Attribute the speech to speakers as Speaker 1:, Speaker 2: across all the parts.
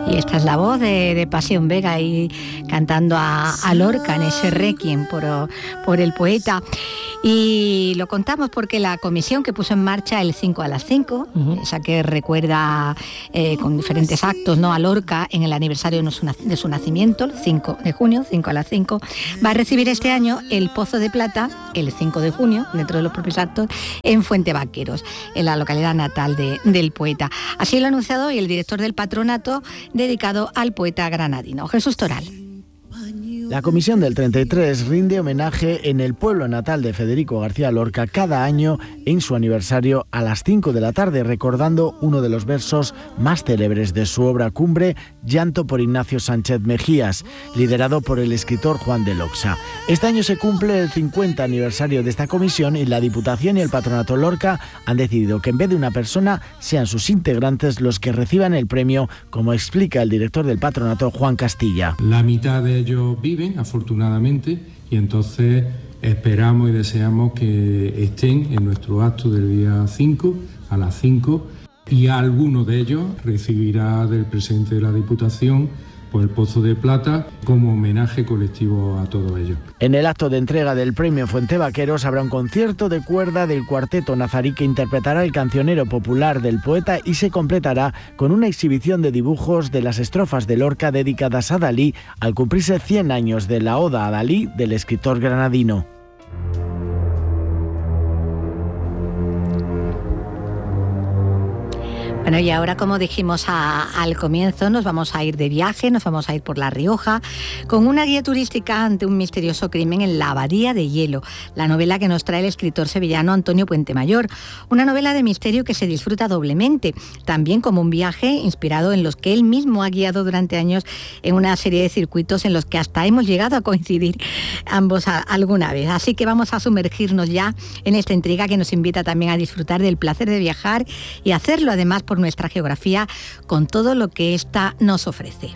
Speaker 1: Y esta es la voz de Pasión Vega ahí cantando a Lorca en ese requiem por el poeta. Y lo contamos porque la comisión que puso en marcha el 5 a las 5, esa que recuerda con diferentes actos, ¿no?, a Lorca en el aniversario de su nacimiento, el 5 de junio, 5 a las 5, va a recibir este año el Pozo de Plata el 5 de junio, dentro de los propios actos, en Fuente Vaqueros, en la localidad natal del poeta. Así lo ha anunciado hoy el director del patronato dedicado al poeta granadino, Jesús Toral.
Speaker 2: La Comisión del 33 rinde homenaje en el pueblo natal de Federico García Lorca cada año en su aniversario a las 5 de la tarde, recordando uno de los versos más célebres de su obra cumbre, Llanto por Ignacio Sánchez Mejías, liderado por el escritor Juan de Loxa. Este año se cumple el 50 aniversario de esta comisión y la Diputación y el Patronato Lorca han decidido que en vez de una persona sean sus integrantes los que reciban el premio, como explica el director del patronato, Juan Castilla.
Speaker 3: La mitad de ellos viven, afortunadamente, y entonces esperamos y deseamos que estén en nuestro acto del día 5 a las 5, y alguno de ellos recibirá del presidente de la Diputación pues el Pozo de Plata como homenaje colectivo a todos ellos.
Speaker 2: En el acto de entrega del premio Fuente Vaqueros habrá un concierto de cuerda del cuarteto nazarí que interpretará el cancionero popular del poeta y se completará con una exhibición de dibujos de las estrofas de Lorca dedicadas a Dalí al cumplirse 100 años de la Oda a Dalí del escritor granadino.
Speaker 1: Bueno, y ahora, como dijimos al comienzo, nos vamos a ir de viaje, nos vamos a ir por La Rioja, con una guía turística ante un misterioso crimen en la Abadía de Hielo, la novela que nos trae el escritor sevillano Antonio Puentemayor. Una novela de misterio que se disfruta doblemente, también como un viaje inspirado en los que él mismo ha guiado durante años en una serie de circuitos en los que hasta hemos llegado a coincidir ambos alguna vez. Así que vamos a sumergirnos ya en esta intriga que nos invita también a disfrutar del placer de viajar y hacerlo además por nuestra geografía con todo lo que ésta nos ofrece.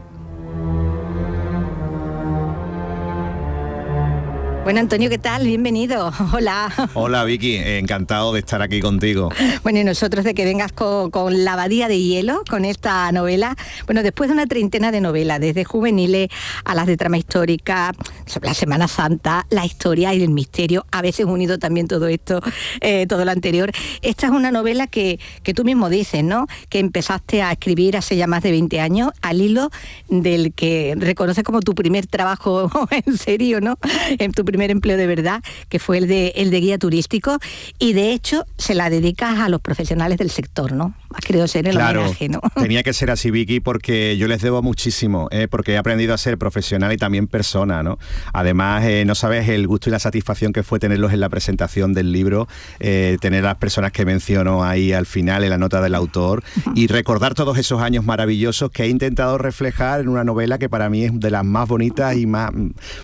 Speaker 1: Bueno, Antonio, ¿qué tal? Bienvenido. Hola.
Speaker 4: Hola, Vicky. Encantado de estar aquí contigo.
Speaker 1: Bueno, y nosotros de que vengas con La Abadía de Hielo, con esta novela. Bueno, después de una treintena de novelas, desde juveniles a las de trama histórica, sobre la Semana Santa, la historia y el misterio, a veces unido también todo esto, todo lo anterior. Esta es una novela que tú mismo dices, ¿no?, que empezaste a escribir hace ya más de 20 años, al hilo del que reconoces como tu primer trabajo en serio, ¿no?, en tu primer empleo de verdad, que fue el de guía turístico, y de hecho se la dedicas a los profesionales del sector, ¿no? Has querido ser el homenaje, ¿no?
Speaker 4: Tenía que ser así, Vicky, porque yo les debo muchísimo, porque he aprendido a ser profesional y también persona, ¿no? Además, no sabes el gusto y la satisfacción que fue tenerlos en la presentación del libro, tener a las personas que menciono ahí al final en la nota del autor y recordar todos esos años maravillosos que he intentado reflejar en una novela que para mí es de las más bonitas y más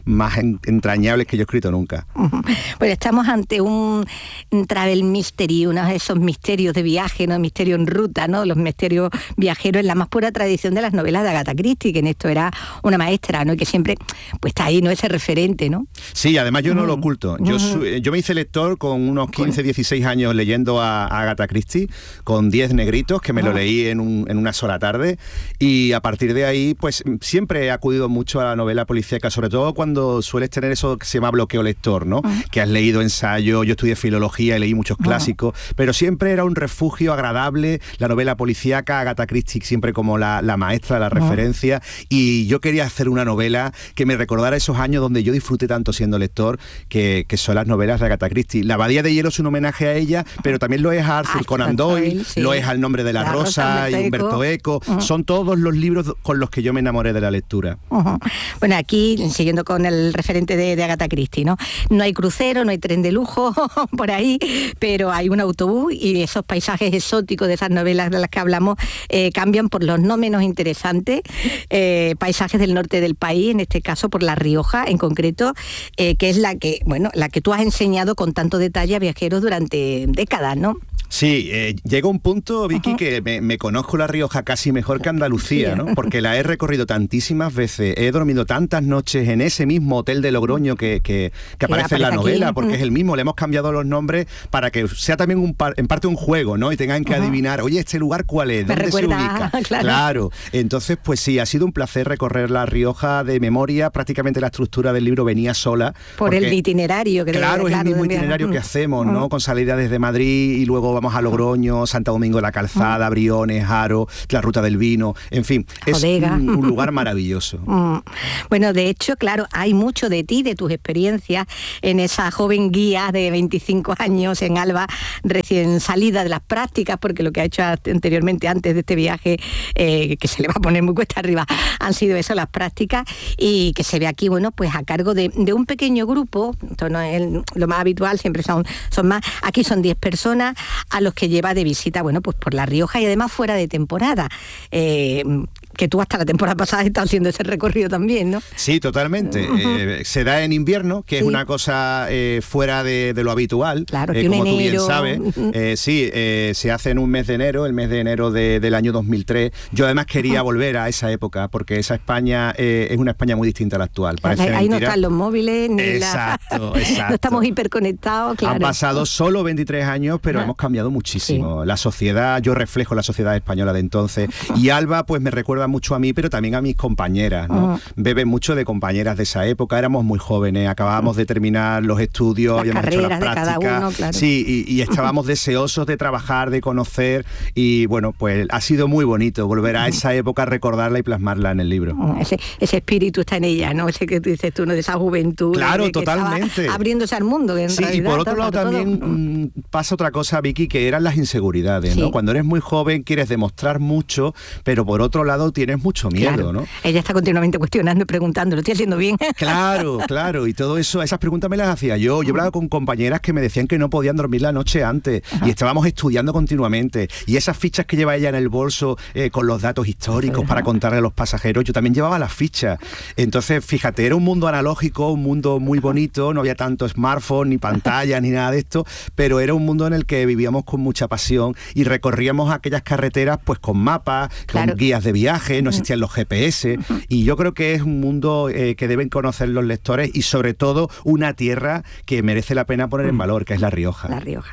Speaker 4: entrañables que yo he escrito nunca.
Speaker 1: Pues estamos ante un travel mystery, uno de esos misterios de viaje, ¿no?, misterio en ruta, ¿no?, los misterios viajeros en la más pura tradición de las novelas de Agatha Christie, que en esto era una maestra, ¿no?, y que siempre pues está ahí, ¿no?, ese referente, ¿no?
Speaker 4: Sí, además yo no lo oculto. Yo me hice lector con unos 15, 16 años leyendo a Agatha Christie, con 10 negritos, que me lo leí en una sola tarde, y a partir de ahí pues siempre he acudido mucho a la novela policíaca, sobre todo cuando sueles tener eso que se llama bloqueo lector, ¿no? Que has leído ensayo, yo estudié filología y leí muchos clásicos, pero siempre era un refugio agradable, la novela policíaca, Agatha Christie siempre como la maestra, la referencia, y yo quería hacer una novela que me recordara esos años donde yo disfruté tanto siendo lector, que son las novelas de Agatha Christie. La Abadía de Hielo es un homenaje a ella, pero también lo es a Arthur Conan Doyle, sí, lo es al Nombre de la Rosa y Humberto Eco. Son todos los libros con los que yo me enamoré de la lectura.
Speaker 1: Bueno, aquí, siguiendo con el referente de Agatha Christie, ¿no? No hay crucero, no hay tren de lujo por ahí, pero hay un autobús y esos paisajes exóticos de esas novelas de las que hablamos cambian por los no menos interesantes paisajes del norte del país, en este caso por La Rioja en concreto, que es la que tú has enseñado con tanto detalle a viajeros durante décadas, ¿no?
Speaker 4: Sí, llega un punto, Vicky, que me conozco La Rioja casi mejor que Andalucía, ¿no? Porque la he recorrido tantísimas veces, he dormido tantas noches en ese mismo hotel de Logroño que que aparece en la novela, porque es el mismo. Le hemos cambiado los nombres para que sea también en parte un juego, ¿no? Y tengan que adivinar, oye, ¿este lugar cuál es? ¿Dónde se ubica? Claro. Entonces, pues sí, ha sido un placer recorrer La Rioja de memoria. Prácticamente la estructura del libro venía sola.
Speaker 1: Por el itinerario.
Speaker 4: Claro, es el mismo itinerario que hacemos, ¿no? Con salida desde Madrid y luego vamos a Logroño, Santo Domingo de la Calzada, Briones, Haro, la Ruta del Vino, en fin, es un lugar maravilloso.
Speaker 1: Bueno, de hecho, claro, hay mucho de ti, de tus experiencias en esa joven guía de 25 años en Alba, recién salida de las prácticas, porque lo que ha hecho anteriormente, antes de este viaje, que se le va a poner muy cuesta arriba, han sido eso, las prácticas, y que se ve aquí, bueno, pues a cargo de un pequeño grupo. Esto no es lo más habitual, siempre son más, aquí son 10 personas a los que lleva de visita, bueno, pues por La Rioja y además fuera de temporada. Que tú hasta la temporada pasada estás haciendo ese recorrido también, ¿no?
Speaker 4: Sí, totalmente. Se da en invierno, que es una cosa fuera de lo habitual.
Speaker 1: Claro, que
Speaker 4: como
Speaker 1: en
Speaker 4: tú
Speaker 1: enero...
Speaker 4: bien sabes. Se hace en un mes de enero, el mes de enero del año 2003. Yo además quería volver a esa época, porque esa España es una España muy distinta a la actual.
Speaker 1: Ahí no están los móviles, ni
Speaker 4: exacto.
Speaker 1: No estamos hiperconectados, claro.
Speaker 4: Han pasado solo 23 años, pero hemos cambiado muchísimo. Sí. La sociedad, yo reflejo la sociedad española de entonces. Y Alba, pues me recuerda mucho a mí, pero también a mis compañeras, ¿no? Bebe mucho de compañeras de esa época, éramos muy jóvenes, acabábamos de terminar los estudios,
Speaker 1: las
Speaker 4: habíamos hecho las prácticas,
Speaker 1: de cada uno, claro.
Speaker 4: Sí, y estábamos deseosos de trabajar, de conocer, y bueno, pues ha sido muy bonito volver a esa época, recordarla y plasmarla en el libro.
Speaker 1: Ese espíritu está en ella, ¿no? Ese que tú dices tú, ¿no? De esa juventud.
Speaker 4: Claro, totalmente.
Speaker 1: Abriéndose al mundo. Que en realidad,
Speaker 4: y por otro lado también pasa otra cosa, Vicky, que eran las inseguridades, ¿no? Cuando eres muy joven quieres demostrar mucho, pero por otro lado tienes mucho miedo, ¿no?
Speaker 1: Ella está continuamente cuestionando y preguntando, ¿lo estoy haciendo bien?
Speaker 4: Claro, y todo eso, esas preguntas me las hacía yo. Yo hablaba con compañeras que me decían que no podían dormir la noche antes y estábamos estudiando continuamente. Y esas fichas que lleva ella en el bolso con los datos históricos para contarle a los pasajeros, yo también llevaba las fichas. Entonces, fíjate, era un mundo analógico, un mundo muy bonito, no había tanto smartphone, ni pantalla, ni nada de esto, pero era un mundo en el que vivíamos con mucha pasión y recorríamos aquellas carreteras pues con mapas, con guías de viaje, no existían los GPS, y yo creo que es un mundo que deben conocer los lectores y sobre todo una tierra que merece la pena poner en valor, que es La Rioja.
Speaker 1: La Rioja.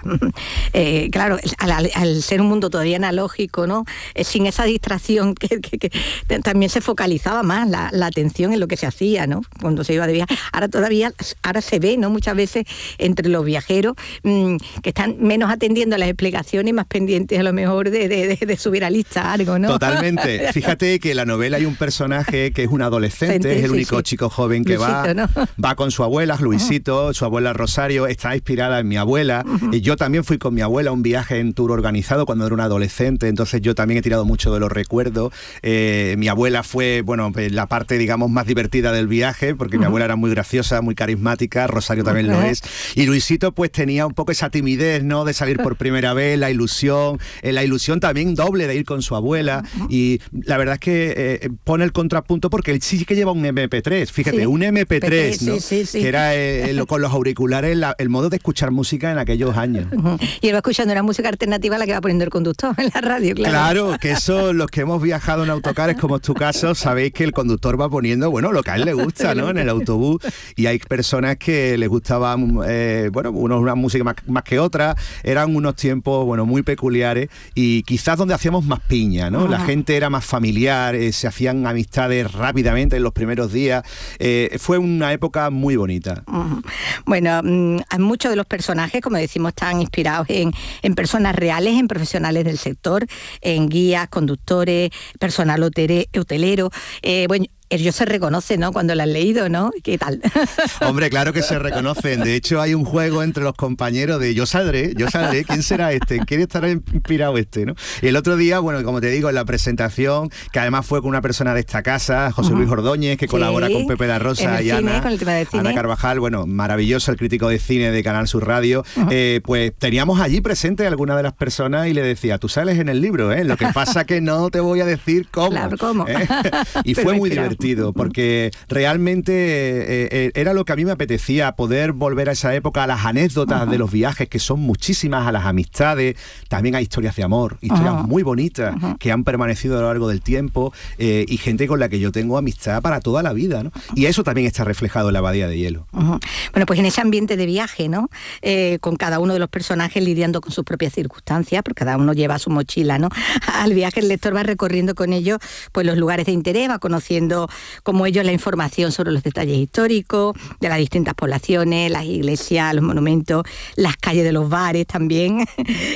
Speaker 1: Claro, al ser un mundo todavía analógico, ¿no? Sin esa distracción que también se focalizaba más la atención en lo que se hacía, ¿no? Cuando se iba de viaje. Ahora se ve, ¿no? Muchas veces entre los viajeros que están menos atendiendo a las explicaciones y más pendientes a lo mejor de subir a lista algo, ¿no?
Speaker 4: Totalmente. Fíjate que en la novela hay un personaje que es un adolescente, es el único chico joven que Luisito, va con su abuela, Luisito, su abuela Rosario, está inspirada en mi abuela. Yo también fui con mi abuela a un viaje en tour organizado cuando era un adolescente, entonces yo también he tirado mucho de los recuerdos. Mi abuela fue, bueno, la parte, digamos, más divertida del viaje, porque mi abuela era muy graciosa, muy carismática, Rosario también lo es, y Luisito pues tenía un poco esa timidez, ¿no?, de salir por primera vez, la ilusión también doble de ir con su abuela, y la verdad es que pone el contrapunto porque él sí que lleva un MP3, fíjate, un MP3, ¿no? Que era con los auriculares el modo de escuchar música en aquellos años.
Speaker 1: Y él va escuchando una música alternativa la que va poniendo el conductor en la radio, claro.
Speaker 4: Claro, que eso, los que hemos viajado en autocares, como es tu caso, sabéis que el conductor va poniendo, bueno, lo que a él le gusta, ¿no?, en el autobús, y hay personas que les gustaba, unos una música más que otra, eran unos tiempos, bueno, muy peculiares, y quizás donde hacíamos más piña, ¿no? La gente era más familiar, se hacían amistades rápidamente en los primeros días, fue una época muy bonita.
Speaker 1: Bueno, muchos de los personajes, como decimos, están inspirados en personas reales, en profesionales del sector, en guías, conductores, personal hotelero. Bueno, ellos se reconocen, ¿no?, cuando lo han leído, ¿no? ¿Qué tal?
Speaker 4: Hombre, claro que se reconocen. De hecho, hay un juego entre los compañeros de yo saldré, ¿quién será este? ¿Quién estará inspirado este, no? Y el otro día, bueno, como te digo, en la presentación, que además fue con una persona de esta casa, José Luis Ordóñez, que colabora con Pepe da Rosa y Ana Carvajal, bueno, maravilloso, el crítico de cine de Canal Sur Radio, pues teníamos allí presente a alguna de las personas y le decía, tú sales en el libro, ¿eh? Lo que pasa que no te voy a decir cómo.
Speaker 1: Claro, ¿cómo?
Speaker 4: Y fue muy divertido. divertido, porque realmente era lo que a mí me apetecía, poder volver a esa época, a las anécdotas de los viajes, que son muchísimas, a las amistades. También hay historias de amor, historias muy bonitas que han permanecido a lo largo del tiempo, y gente con la que yo tengo amistad para toda la vida, ¿no? Y eso también está reflejado en la Abadía de Hielo.
Speaker 1: Bueno, pues en ese ambiente de viaje, ¿no? Con cada uno de los personajes lidiando con sus propias circunstancias, porque cada uno lleva su mochila, ¿no? Al viaje el lector va recorriendo con ellos pues los lugares de interés, va conociendo como ellos la información sobre los detalles históricos de las distintas poblaciones, las iglesias, los monumentos, las calles de los bares también.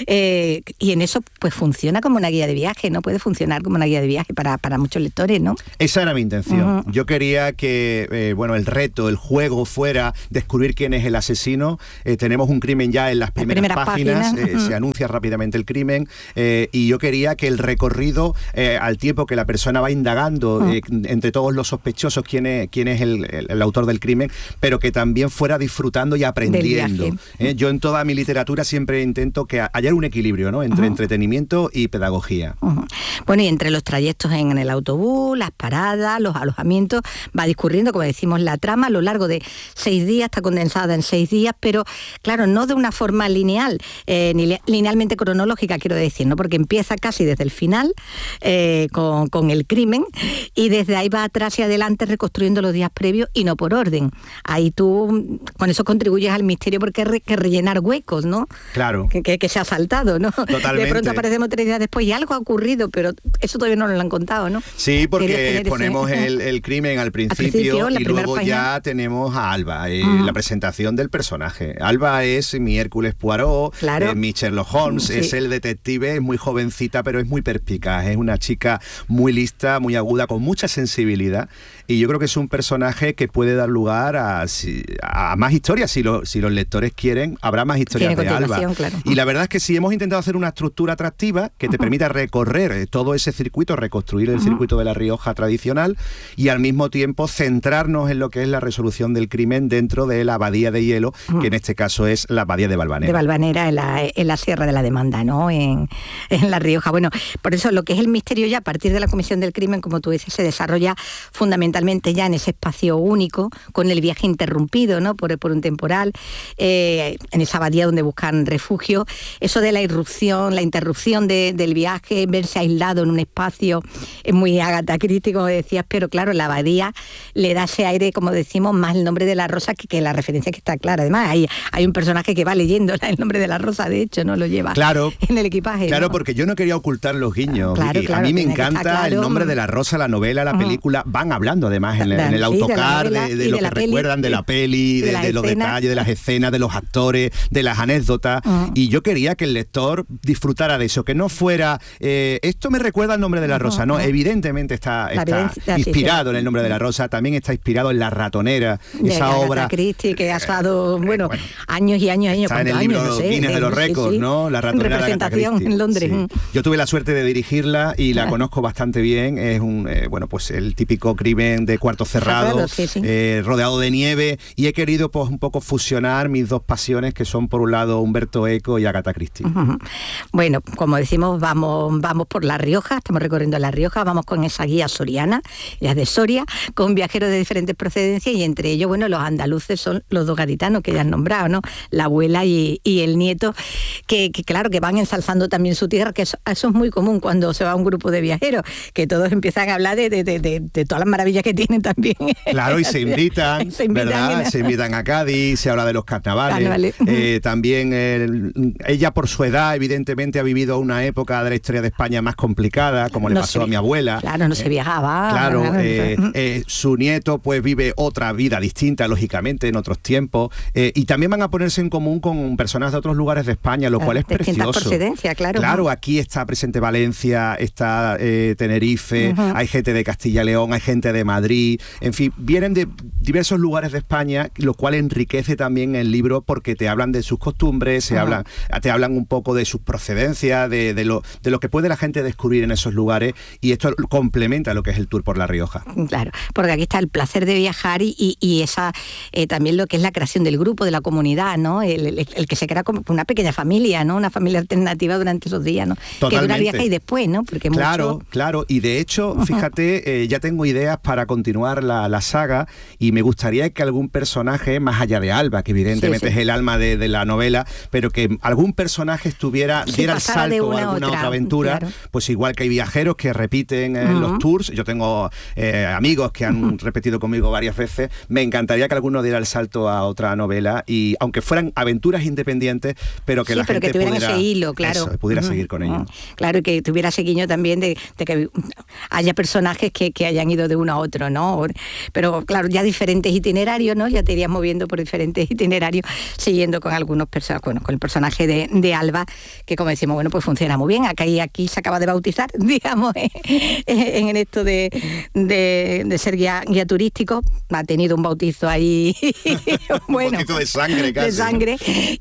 Speaker 1: Y en eso pues funciona como una guía de viaje, ¿no? Puede funcionar como una guía de viaje para muchos lectores, ¿no?
Speaker 4: Esa era mi intención. Yo quería que, el reto, el juego fuera descubrir quién es el asesino. Tenemos un crimen ya en las primeras páginas. Se anuncia rápidamente el crimen, y yo quería que el recorrido, al tiempo que la persona va indagando entre todos los sospechosos quién es el autor del crimen, pero que también fuera disfrutando y aprendiendo. Yo en toda mi literatura siempre intento que haya un equilibrio, ¿no? Entre entretenimiento y pedagogía.
Speaker 1: Bueno, y entre los trayectos en el autobús, las paradas, los alojamientos, va discurriendo, como decimos, la trama a lo largo de 6 días, está condensada en 6 días, pero claro, no de una forma lineal, ni linealmente cronológica, quiero decir, ¿no? Porque empieza casi desde el final, con el crimen, y desde ahí va atrás y adelante reconstruyendo los días previos y no por orden. Ahí tú con eso contribuyes al misterio, porque hay que rellenar huecos, ¿no?
Speaker 4: Claro.
Speaker 1: Que se ha saltado, ¿no?
Speaker 4: Totalmente.
Speaker 1: De pronto aparecemos 3 días después y algo ha ocurrido, pero eso todavía no nos lo han contado, ¿no?
Speaker 4: Sí, porque ponemos el crimen al principio y luego página. Ya tenemos a Alba, la presentación del personaje. Alba es mi Hércules Poirot,
Speaker 1: claro.
Speaker 4: Mi Sherlock Holmes, es el detective, es muy jovencita, pero es muy perspicaz, es una chica muy lista, muy aguda, con mucha sensibilidad, y yo creo que es un personaje que puede dar lugar a más historias. Si los lectores quieren, habrá más historias de Alba.
Speaker 1: Claro.
Speaker 4: Y la verdad es que sí, hemos intentado hacer una estructura atractiva que te permita recorrer todo ese circuito, reconstruir el circuito de La Rioja tradicional, y al mismo tiempo centrarnos en lo que es la resolución del crimen dentro de la Abadía de Hielo, que en este caso es la Abadía de Valvanera.
Speaker 1: De Valvanera, en la Sierra de la Demanda, ¿no? En La Rioja. Bueno, por eso lo que es el misterio ya a partir de la comisión del crimen, como tú dices, se desarrolla fundamentalmente ya en ese espacio único, con el viaje interrumpido, ¿no? Por un temporal, en esa abadía donde buscan refugio. Eso de la interrupción del viaje, verse aislado en un espacio, es muy Agatha Christie, como decías, pero claro, la abadía le da ese aire, como decimos, más el nombre de la rosa que la referencia que está clara. Además, hay un personaje que va leyendo el nombre de la rosa, de hecho, ¿no? Lo lleva en el equipaje.
Speaker 4: Claro,
Speaker 1: ¿no?
Speaker 4: Porque yo no quería ocultar los guiños.
Speaker 1: Claro,
Speaker 4: a mí me encanta el nombre de la rosa, la novela, la película. Van hablando además en el autocar de lo que recuerdan de la peli, de los detalles, de las escenas, de los actores, de las anécdotas. Y yo quería que el lector disfrutara de eso, que no fuera esto me recuerda al nombre de la rosa. No, evidentemente está inspirado en el nombre de la rosa, también está inspirado en La Ratonera, esa obra
Speaker 1: Agatha Christie, que ha estado años y años.
Speaker 4: Está en el libro Guinness de los récords, ¿no? La Ratonera
Speaker 1: en representación en Londres.
Speaker 4: Sí. Yo tuve la suerte de dirigirla y la conozco bastante bien. Es pues el típico crimen de cuarto cerrado, rodeado de nieve, y he querido pues un poco fusionar mis dos pasiones, que son por un lado Humberto Eco y Agatha Christie.
Speaker 1: Bueno, como decimos, vamos por La Rioja, estamos recorriendo La Rioja, vamos con esa guía soriana, las de Soria, con viajeros de diferentes procedencias, y entre ellos, los andaluces son los 2 gaditanos que ya han nombrado, ¿no? La abuela y el nieto, que claro, que van ensalzando también su tierra, que eso es muy común cuando se va un grupo de viajeros, que todos empiezan a hablar de todas las maravillas que tienen también.
Speaker 4: Claro, y se invitan, ¿verdad? Se invitan a Cádiz, se habla de los carnavales. También ella, por su edad, evidentemente ha vivido una época de la historia de España más complicada, como le pasó a mi abuela.
Speaker 1: Claro, no se viajaba.
Speaker 4: Claro, su nieto pues vive otra vida distinta, lógicamente, en otros tiempos, y también van a ponerse en común con personas de otros lugares de España, lo cual es precioso.
Speaker 1: Procedencia, claro.
Speaker 4: Claro, aquí está presente Valencia, está Tenerife, hay gente de Castilla y León, hay gente de Madrid, en fin, vienen de diversos lugares de España, lo cual enriquece también el libro, porque te hablan de sus costumbres, te hablan un poco de sus procedencias, de lo que puede la gente descubrir en esos lugares, y esto complementa lo que es el tour por La Rioja.
Speaker 1: Claro, porque aquí está el placer de viajar y esa también lo que es la creación del grupo, de la comunidad, ¿no? El que se crea como una pequeña familia, ¿no? Una familia alternativa durante esos días, ¿no?
Speaker 4: Totalmente.
Speaker 1: Que dura el viaje y después, ¿no? Porque
Speaker 4: claro, y de hecho, fíjate, ya te tengo ideas para continuar la saga y me gustaría que algún personaje, más allá de Alba, que evidentemente es el alma de la novela, pero que algún personaje diera el salto a alguna otra aventura, pues igual que hay viajeros que repiten los tours, yo tengo amigos que han repetido conmigo varias veces, me encantaría que alguno diera el salto a otra novela, y aunque fueran aventuras independientes, pero que la gente
Speaker 1: que pudiera ese hilo, claro.
Speaker 4: Pudiera seguir con ello.
Speaker 1: Claro, que tuviera ese guiño también de que haya personajes que hayan ido de uno a otro, ¿no? Pero claro, ya diferentes itinerarios, ¿no? Ya te irías moviendo por diferentes itinerarios, siguiendo con algunos personajes, bueno, con el personaje de Alba, que como decimos, bueno, pues funciona muy bien. Aquí se acaba de bautizar, digamos, en esto de ser guía turístico. Ha tenido un bautizo ahí, bueno, un bautizo
Speaker 4: de sangre casi.
Speaker 1: De sangre,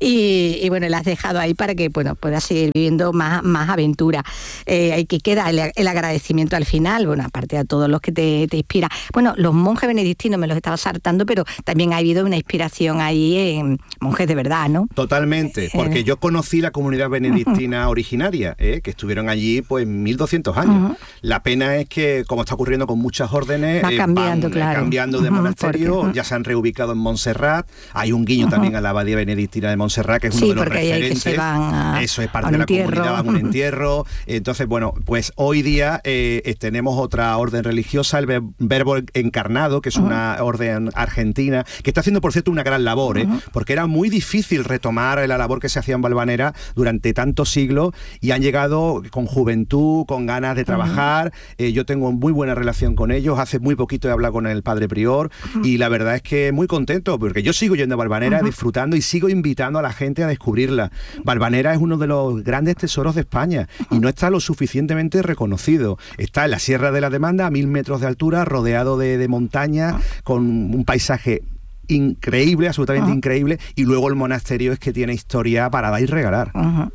Speaker 1: y bueno, la has dejado ahí para que, bueno, puedas seguir viviendo más aventura. Aquí queda el agradecimiento al final, bueno, aparte a todos los que te inspira. Bueno, los monjes benedictinos me los estaba saltando, pero también ha habido una inspiración ahí en monjes de verdad, ¿no?
Speaker 4: Totalmente, porque yo conocí la comunidad benedictina originaria, que estuvieron allí pues 1200 años. La pena es que, como está ocurriendo con muchas órdenes,
Speaker 1: van cambiando
Speaker 4: de monasterio, ya se han reubicado en Montserrat. Hay un guiño también a la abadía benedictina de Montserrat, que es uno de los referentes. Eso es parte de la comunidad, van a un entierro. Entonces, bueno, pues hoy día tenemos otra orden religiosa, el Verbo Encarnado, que es una orden argentina, que está haciendo, por cierto, una gran labor, porque era muy difícil retomar la labor que se hacía en Valvanera durante tantos siglos, y han llegado con juventud, con ganas de trabajar. Yo tengo muy buena relación con ellos. Hace muy poquito he hablado con el padre prior, y la verdad es que muy contento, porque yo sigo yendo a Valvanera, disfrutando, y sigo invitando a la gente a descubrirla. Valvanera es uno de los grandes tesoros de España, y no está lo suficientemente reconocido. Está en la Sierra de la Demanda, a 1000 metros de altura, rodeado de montañas, con un paisaje increíble, absolutamente increíble, y luego el monasterio es que tiene historia para dar y regalar.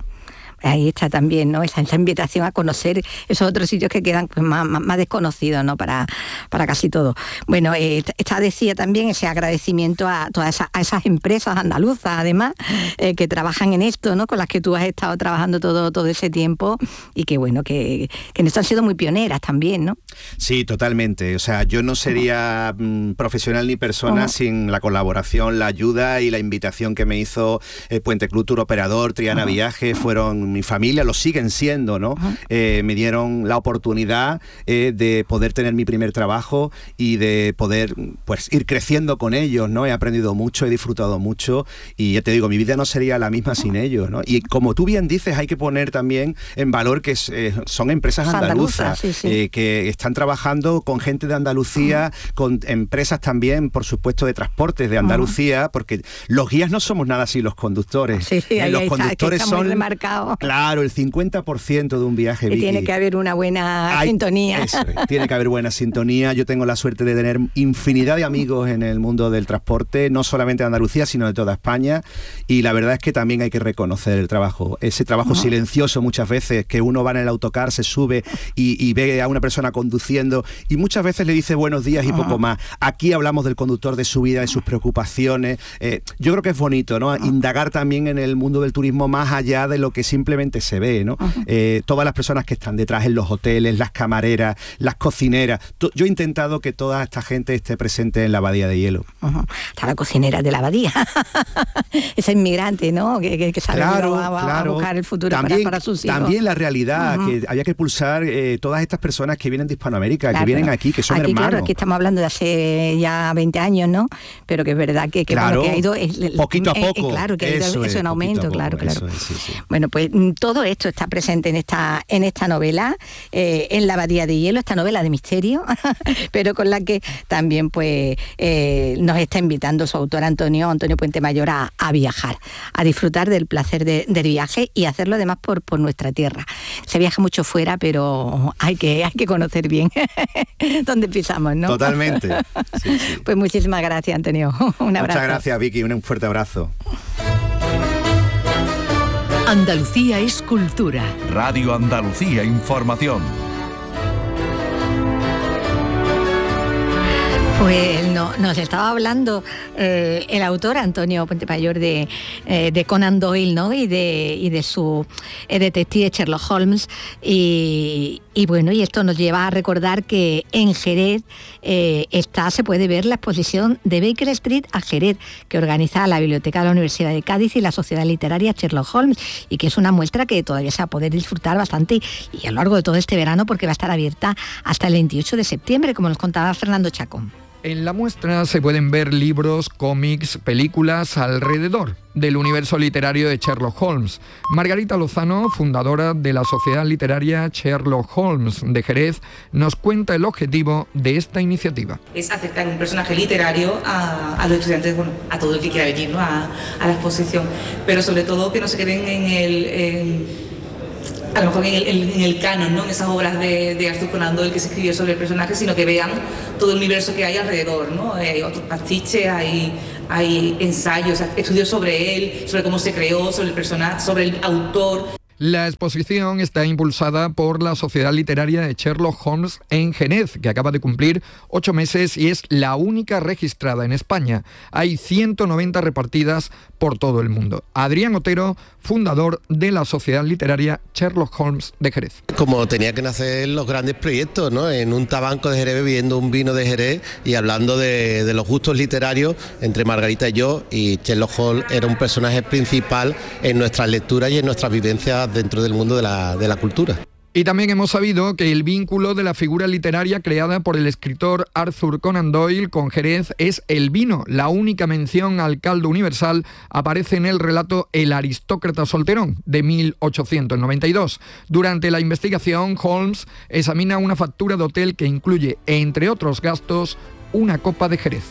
Speaker 1: Ahí está también, ¿no? Esa invitación a conocer esos otros sitios que quedan pues, más desconocidos, ¿no? Para casi todo. Bueno, esta decía también ese agradecimiento a todas esas empresas andaluzas, además, que trabajan en esto, ¿no? Con las que tú has estado trabajando todo ese tiempo, y que, bueno, que en esto han sido muy pioneras también, ¿no?
Speaker 4: Sí, totalmente. O sea, yo no sería profesional ni persona sin la colaboración, la ayuda y la invitación que me hizo Puente Club Tour Operador, Triana Viaje, fueron mi familia, lo siguen siendo, ¿no? Me dieron la oportunidad de poder tener mi primer trabajo y de poder pues ir creciendo con ellos, ¿no? He aprendido mucho, he disfrutado mucho, y ya te digo, mi vida no sería la misma sin ellos, ¿no? Y como tú bien dices, hay que poner también en valor que son empresas andaluzas, que están trabajando con gente de Andalucía, con empresas también, por supuesto, de transportes de Andalucía, porque los guías no somos nada sin los conductores. Los conductores está
Speaker 1: son remarcado.
Speaker 4: Claro, el 50% de un viaje, Vicky.
Speaker 1: Tiene que haber una buena sintonía.
Speaker 4: Eso es, tiene que haber buena sintonía. Yo tengo la suerte de tener infinidad de amigos en el mundo del transporte, no solamente de Andalucía, sino de toda España, y la verdad es que también hay que reconocer el trabajo, ese trabajo silencioso muchas veces, que uno va en el autocar, se sube y ve a una persona conduciendo, y muchas veces le dice buenos días y poco más. Aquí hablamos del conductor, de su vida, de sus preocupaciones. Yo creo que es bonito, ¿no? Indagar también en el mundo del turismo más allá de lo que simplemente se ve, ¿no? Todas las personas que están detrás en los hoteles, las camareras, las cocineras. Yo he intentado que toda esta gente esté presente en la Abadía de Hielo.
Speaker 1: Está la cocinera de la abadía. Esa inmigrante, ¿no? Que sale a buscar el futuro también, para sus hijos.
Speaker 4: También la realidad, que había que pulsar todas estas personas que vienen de Hispanoamérica, que vienen aquí, que son
Speaker 1: aquí,
Speaker 4: hermanos.
Speaker 1: Claro, aquí estamos hablando de hace ya 20 años, ¿no? Pero que es verdad que ha ido...
Speaker 4: poquito a poco.
Speaker 1: Claro, que ha ido eso en aumento, claro.
Speaker 4: Sí.
Speaker 1: Bueno, pues todo esto está presente en esta novela, en la Abadía de Hielo, esta novela de misterio, pero con la que también pues nos está invitando su autor Antonio Puente Mayor a viajar, a disfrutar del placer del viaje, y hacerlo además por nuestra tierra. Se viaja mucho fuera, pero hay que conocer bien dónde pisamos, ¿no?
Speaker 4: Totalmente. Sí.
Speaker 1: Pues muchísimas gracias, Antonio. Un abrazo.
Speaker 4: Muchas gracias, Vicky. Un fuerte abrazo.
Speaker 5: Andalucía es cultura.
Speaker 6: Radio Andalucía Información.
Speaker 1: Pues nos estaba hablando el autor Antonio Puentemayor de Conan Doyle, ¿no? y de su detective Sherlock Holmes, y bueno, y esto nos lleva a recordar que en Jerez se puede ver la exposición de Baker Street a Jerez, que organiza la Biblioteca de la Universidad de Cádiz y la Sociedad Literaria Sherlock Holmes, y que es una muestra que todavía se va a poder disfrutar bastante y a lo largo de todo este verano, porque va a estar abierta hasta el 28 de septiembre, como nos contaba Fernando Chacón.
Speaker 7: En la muestra se pueden ver libros, cómics, películas alrededor del universo literario de Sherlock Holmes. Margarita Lozano, fundadora de la Sociedad Literaria Sherlock Holmes de Jerez, nos cuenta el objetivo de esta iniciativa.
Speaker 8: Es acercar un personaje literario a los estudiantes, bueno, a todo el que quiera venir, ¿no? a la exposición, pero sobre todo que no se queden a lo mejor en el canon, ¿no? En esas obras de Arthur Conan Doyle que se escribió sobre el personaje, sino que vean todo el universo que hay alrededor, ¿no? Hay otros pastiches, hay ensayos, estudios sobre él, sobre cómo se creó, sobre el personaje, sobre el autor.
Speaker 7: La exposición está impulsada por la Sociedad Literaria de Sherlock Holmes en Jerez, que acaba de cumplir 8 meses y es la única registrada en España. Hay 190 repartidas por todo el mundo. Adrián Otero, fundador de la Sociedad Literaria Sherlock Holmes de Jerez.
Speaker 9: Como tenía que nacer los grandes proyectos, ¿no? En un tabanco de Jerez bebiendo un vino de Jerez y hablando de los gustos literarios entre Margarita y yo, y Sherlock Holmes era un personaje principal en nuestras lecturas y en nuestras vivencias dentro del mundo de la cultura.
Speaker 7: Y también hemos sabido que el vínculo de la figura literaria creada por el escritor Arthur Conan Doyle con Jerez es el vino. La única mención al caldo universal aparece en el relato El aristócrata solterón, de 1892. Durante la investigación, Holmes examina una factura de hotel que incluye, entre otros gastos, una copa de Jerez.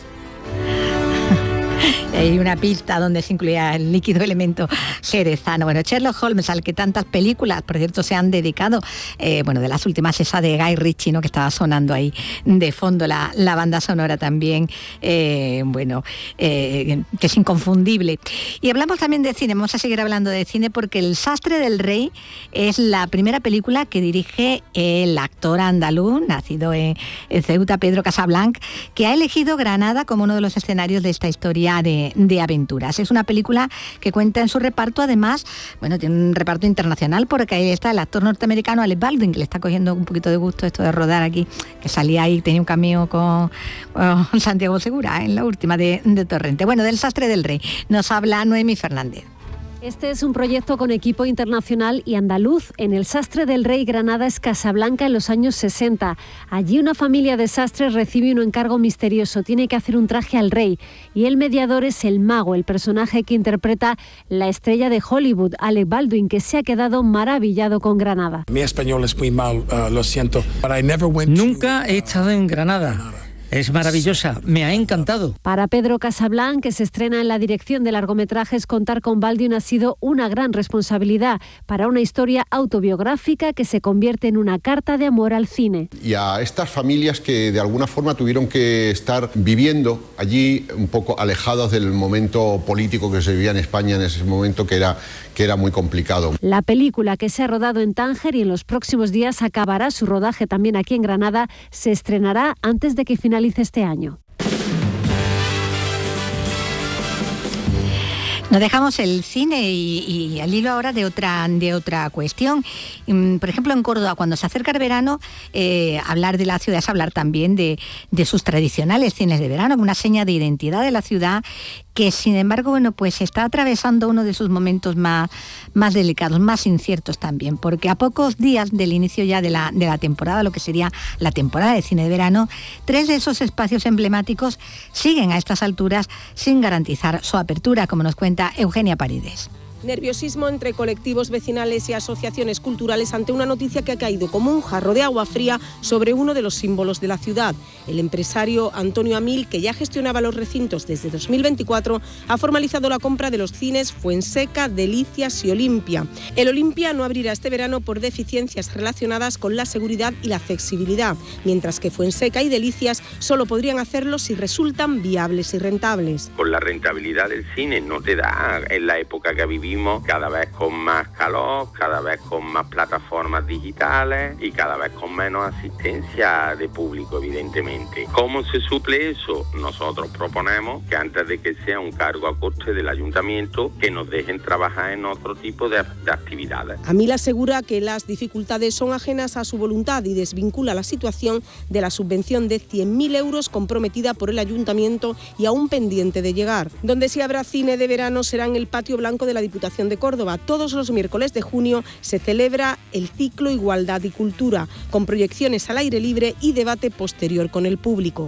Speaker 1: Hay una pista donde se incluía el líquido elemento jerezano. Bueno, Sherlock Holmes, al que tantas películas, por cierto, se han dedicado, de las últimas, esa de Guy Ritchie, ¿no? Que estaba sonando ahí de fondo, la banda sonora también, que es inconfundible. Y hablamos también de cine, vamos a seguir hablando de cine porque El sastre del rey es la primera película que dirige el actor andaluz, nacido en Ceuta, Pedro Casablanch, que ha elegido Granada como uno de los escenarios de esta historia de aventuras. Es una película que cuenta en su reparto, además, tiene un reparto internacional porque ahí está el actor norteamericano Alec Baldwin, que le está cogiendo un poquito de gusto esto de rodar aquí, que salía ahí, tenía un cameo con Santiago Segura en la última de Torrente. Bueno, del sastre del rey nos habla Noemí Fernández.
Speaker 10: Este es un proyecto con equipo internacional y andaluz. En El sastre del rey, Granada es Casablanca en los años 60. Allí una familia de sastres recibe un encargo misterioso. Tiene que hacer un traje al rey. Y el mediador es el mago, el personaje que interpreta la estrella de Hollywood, Alec Baldwin, que se ha quedado maravillado con Granada.
Speaker 11: Mi español es muy mal, lo siento.
Speaker 12: Nunca he estado en Granada. Es maravillosa, me ha encantado.
Speaker 10: Para Pedro Casablanch, que se estrena en la dirección de largometrajes, contar con Baldwin ha sido una gran responsabilidad para una historia autobiográfica que se convierte en una carta de amor al cine.
Speaker 13: Y a estas familias que de alguna forma tuvieron que estar viviendo allí un poco alejados del momento político que se vivía en España en ese momento, que era muy complicado.
Speaker 10: La película, que se ha rodado en Tánger y en los próximos días acabará su rodaje también aquí en Granada, se estrenará antes de que finalice este año.
Speaker 1: Nos dejamos el cine y al hilo ahora de otra cuestión. Por ejemplo, en Córdoba, cuando se acerca el verano, hablar de la ciudad es hablar también de sus tradicionales cines de verano, una seña de identidad de la ciudad que, sin embargo, pues está atravesando uno de sus momentos más delicados, más inciertos también, porque a pocos días del inicio ya de la temporada, lo que sería la temporada de cine de verano, 3 de esos espacios emblemáticos siguen a estas alturas sin garantizar su apertura, como nos cuenta Eugenia Paredes.
Speaker 14: Nerviosismo entre colectivos vecinales y asociaciones culturales ante una noticia que ha caído como un jarro de agua fría sobre uno de los símbolos de la ciudad. El empresario Antonio Amil, que ya gestionaba los recintos desde 2024, ha formalizado la compra de los cines Fuenseca, Delicias y Olimpia. El Olimpia no abrirá este verano por deficiencias relacionadas con la seguridad y la accesibilidad, mientras que Fuenseca y Delicias solo podrían hacerlo si resultan viables y rentables.
Speaker 15: Con la rentabilidad del cine no te da en la época que ha vivido vivimos cada vez con más calor, cada vez con más plataformas digitales y cada vez con menos asistencia de público, evidentemente. ¿Cómo se suple eso? Nosotros proponemos que antes de que sea un cargo a coste del ayuntamiento, que nos dejen trabajar en otro tipo de actividades.
Speaker 14: Amil asegura que las dificultades son ajenas a su voluntad y desvincula la situación de la subvención de 100.000 euros comprometida por el ayuntamiento y aún pendiente de llegar. Donde sí habrá cine de verano será en el Patio Blanco de la Diputación de Córdoba. Todos los miércoles de junio se celebra el ciclo Igualdad y Cultura, con proyecciones al aire libre y debate posterior con el público.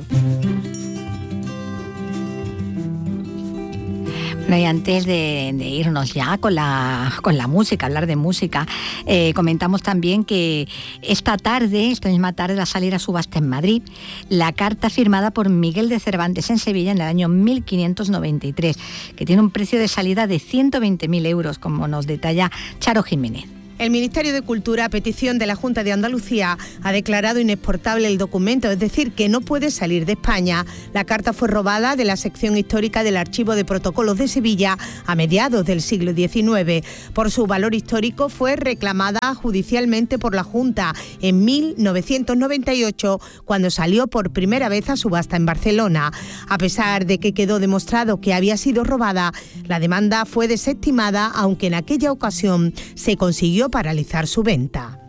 Speaker 1: Bueno, y antes de irnos ya con la música, hablar de música, comentamos también que esta misma tarde, va a salir a subasta en Madrid la carta firmada por Miguel de Cervantes en Sevilla en el año 1593, que tiene un precio de salida de 120.000 euros, como nos detalla Charo Jiménez.
Speaker 16: El Ministerio de Cultura, a petición de la Junta de Andalucía, ha declarado inexportable el documento, es decir, que no puede salir de España. La carta fue robada de la sección histórica del Archivo de Protocolos de Sevilla a mediados del siglo XIX. Por su valor histórico fue reclamada judicialmente por la Junta en 1998, cuando salió por primera vez a subasta en Barcelona. A pesar de que quedó demostrado que había sido robada, la demanda fue desestimada, aunque en aquella ocasión se consiguió paralizar su venta.